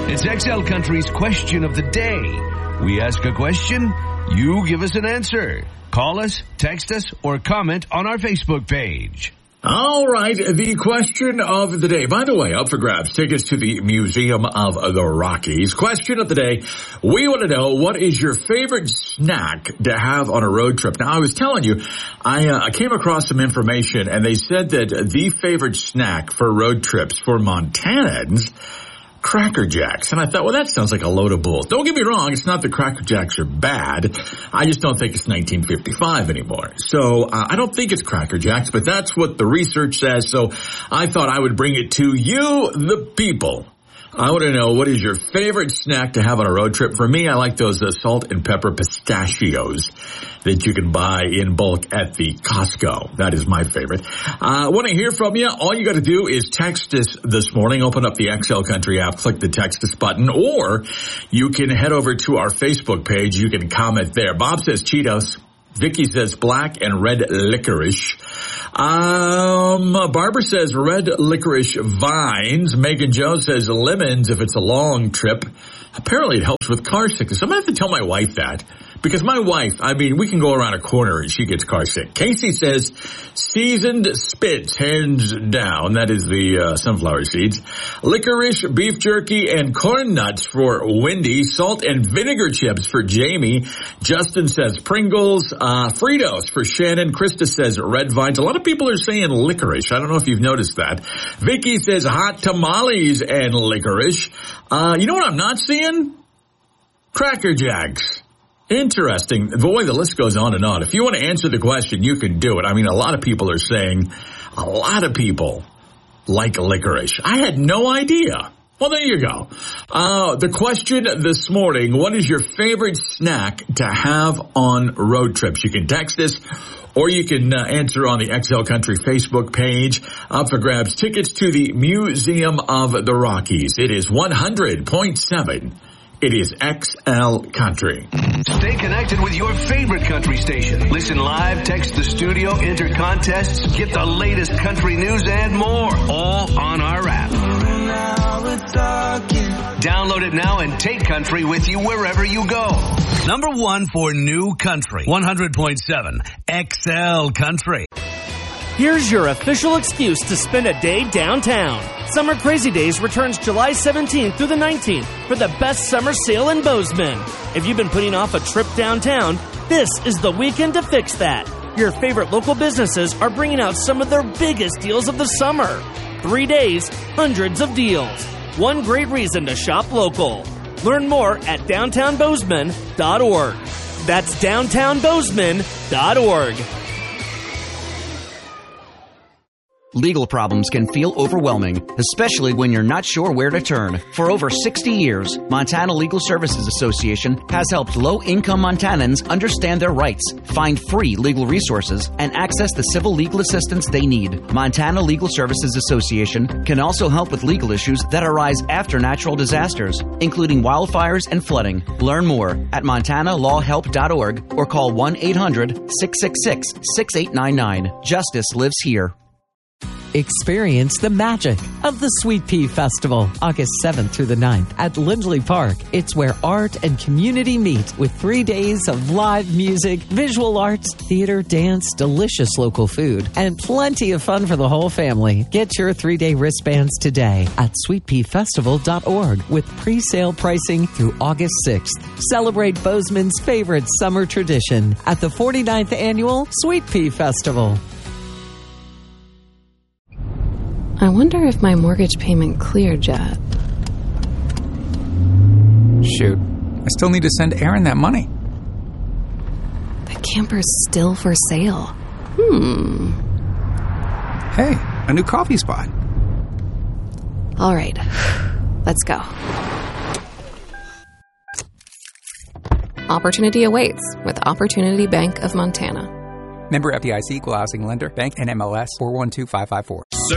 It's XL Country's Question of the Day. We ask a question, you give us an answer. Call us, text us, or comment on our Facebook page. All right, the question of the day. By the way, up for grabs, tickets to the Museum of the Rockies. Question of the day, we want to know, what is your favorite snack to have on a road trip? Now, I was telling you, I came across some information, and they said that the favorite snack for road trips for Montanans, Cracker Jacks. And I thought, well, that sounds like a load of bull. Don't get me wrong, it's not that Cracker Jacks are bad. I just don't think it's 1955 anymore. So I don't think it's Cracker Jacks, but that's what the research says. So I thought I would bring it to you, the people. I want to know, what is your favorite snack to have on a road trip? For me, I like those salt and pepper pistachios that you can buy in bulk at the Costco. That is my favorite. I want to hear from you. All you got to do is text us this morning. Open up the XL Country app, click the text us button, or you can head over to our Facebook page. You can comment there. Bob says Cheetos. Vicky says black and red licorice. Barbara says red licorice vines. Megan Joe says lemons if it's a long trip. Apparently it helps with car sickness. I'm going to have to tell my wife that. Because my wife, I mean, we can go around a corner and she gets car sick. Casey says seasoned spits, hands down. That is the sunflower seeds. Licorice, beef jerky, and corn nuts for Wendy. Salt and vinegar chips for Jamie. Justin says Pringles. Fritos for Shannon. Krista says red vines. A lot of people are saying licorice. I don't know if you've noticed that. Vicky says hot tamales and licorice. You know what I'm not seeing? Cracker Jacks. Interesting. Boy, the list goes on and on. If you want to answer the question, you can do it. I mean, a lot of people are saying, a lot of people like licorice. I had no idea. Well, there you go. The question this morning, what is your favorite snack to have on road trips? You can text us, or you can answer on the XL Country Facebook page. Up for grabs, tickets to the Museum of the Rockies. It is 100.7. It is XL Country. Stay connected with your favorite country station. Listen live, text the studio, enter contests, get the latest country news and more, all on our app. Download it now and take country with you wherever you go. Number 1 for new country, 100.7 XL Country. Here's your official excuse to spend a day downtown. Summer Crazy Days returns July 17th through the 19th for the best summer sale in Bozeman. If you've been putting off a trip downtown, this is the weekend to fix that. Your favorite local businesses are bringing out some of their biggest deals of the summer. 3 days, hundreds of deals. One great reason to shop local. Learn more at downtownbozeman.org. That's downtownbozeman.org. Legal problems can feel overwhelming, especially when you're not sure where to turn. For over 60 years, Montana Legal Services Association has helped low-income Montanans understand their rights, find free legal resources, and access the civil legal assistance they need. Montana Legal Services Association can also help with legal issues that arise after natural disasters, including wildfires and flooding. Learn more at montanalawhelp.org or call 1-800-666-6899. Justice lives here. Experience the magic of the Sweet Pea Festival, August 7th through the 9th at Lindley Park. It's where art and community meet with 3 days of live music, visual arts, theater, dance, delicious local food, and plenty of fun for the whole family. Get your 3-day wristbands today at sweetpeafestival.org with pre-sale pricing through August 6th. Celebrate Bozeman's favorite summer tradition at the 49th Annual Sweet Pea Festival. I wonder if my mortgage payment cleared yet. Shoot, I still need to send Aaron that money. The camper's still for sale. Hey, a new coffee spot. All right, let's go. Opportunity awaits with Opportunity Bank of Montana. Member FDIC, Equal Housing Lender, Bank NMLS 412554.